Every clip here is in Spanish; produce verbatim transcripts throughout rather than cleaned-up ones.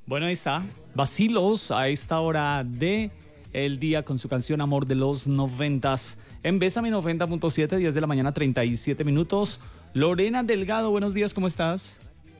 Bueno, ahí está. Vacilos a esta hora de el día con su canción Amor de los noventas. En Bésame noventa punto siete, diez de la mañana, treinta y siete minutos. Lorena Delgado, buenos días, ¿cómo estás?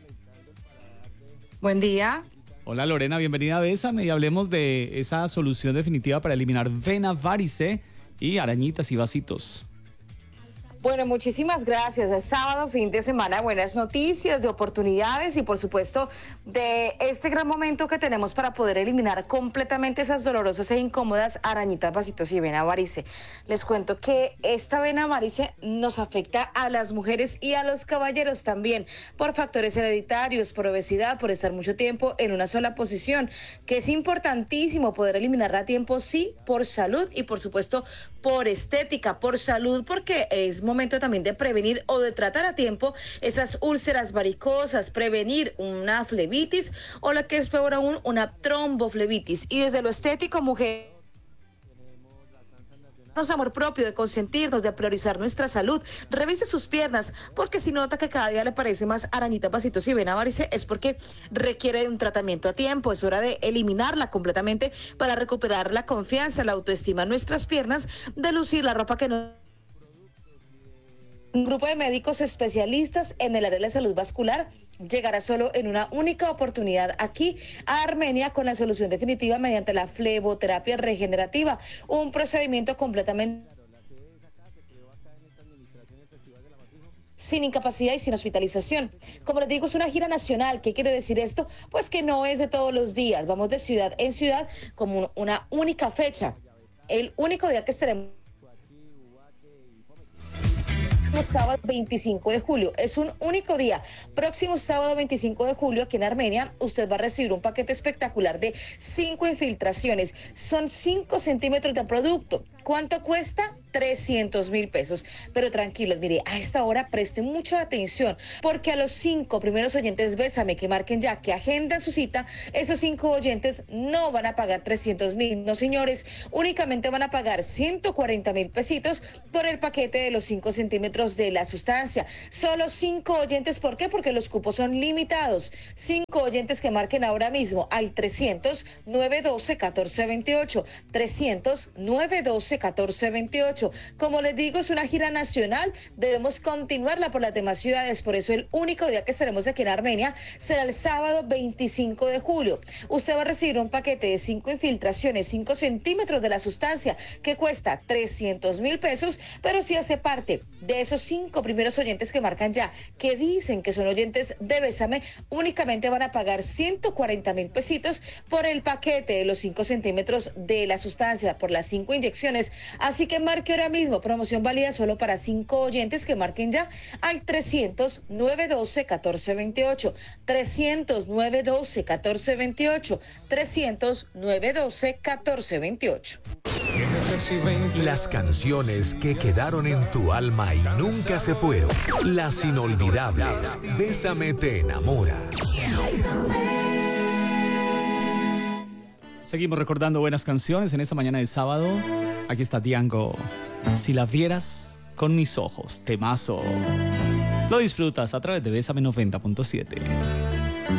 Buen día. Hola Lorena, bienvenida a Bésame y hablemos de esa solución definitiva para eliminar vena, varice y arañitas y vasitos. Bueno, muchísimas gracias. Es sábado, fin de semana, buenas noticias, de oportunidades y por supuesto de este gran momento que tenemos para poder eliminar completamente esas dolorosas e incómodas arañitas, vasitos y vena varice. Les cuento que esta vena varice nos afecta a las mujeres y a los caballeros también por factores hereditarios, por obesidad, por estar mucho tiempo en una sola posición, que es importantísimo poder eliminarla a tiempo, sí, por salud y por supuesto por estética, por salud, porque es momento también de prevenir o de tratar a tiempo esas úlceras varicosas, prevenir una flebitis o la que es peor aún, una tromboflebitis. Y desde lo estético, mujer, nos amor propio, de consentirnos, de priorizar nuestra salud. Revise sus piernas, porque si nota que cada día le parece más arañitas, vasitos y vena varice, es porque requiere de un tratamiento a tiempo. Es hora de eliminarla completamente para recuperar la confianza, la autoestima en nuestras piernas, de lucir la ropa que nos... Un grupo de médicos especialistas en el área de la salud vascular llegará solo en una única oportunidad aquí a Armenia con la solución definitiva mediante la fleboterapia regenerativa, un procedimiento completamente sin incapacidad y sin hospitalización. Como les digo, es una gira nacional. ¿Qué quiere decir esto? Pues que no es de todos los días. Vamos de ciudad en ciudad como una única fecha. El único día que estaremos sábado veinticinco de julio, es un único día. Próximo sábado veinticinco de julio aquí en Armenia, usted va a recibir un paquete espectacular de cinco infiltraciones. Son cinco centímetros de producto. ¿Cuánto cuesta? trescientos mil pesos. Pero tranquilos, mire, a esta hora presten mucha atención, porque a los cinco primeros oyentes Bésame que marquen ya, que agendan su cita, esos cinco oyentes no van a pagar trescientos mil, no señores, únicamente van a pagar ciento cuarenta mil pesitos por el paquete de los cinco centímetros de la sustancia. Solo cinco oyentes, ¿por qué? Porque los cupos son limitados. Cinco oyentes que marquen ahora mismo al trescientos, nueve doce, catorce veintiocho, trescientos, nueve doce, catorce veintiocho. Como les digo, es una gira nacional, debemos continuarla por las demás ciudades, por eso el único día que estaremos aquí en Armenia será el sábado veinticinco de julio. Usted va a recibir un paquete de cinco infiltraciones, cinco centímetros de la sustancia, que cuesta trescientos mil pesos, pero si hace parte de esos cinco primeros oyentes que marcan ya, que dicen que son oyentes de Bésame, únicamente van a pagar ciento cuarenta mil pesitos por el paquete de los cinco centímetros de la sustancia, por las cinco inyecciones. Así que marque ahora mismo, promoción válida solo para cinco oyentes que marquen ya al trescientos, nueve doce, catorce veintiocho, trescientos, nueve doce, catorce veintiocho, trescientos, nueve doce, catorce veintiocho. Las canciones que quedaron en tu alma y nunca se fueron. Las inolvidables. Bésame te enamora. Seguimos recordando buenas canciones en esta mañana de sábado. Aquí está Diango. Si la vieras con mis ojos, temazo. Lo disfrutas a través de Bésame noventa punto siete.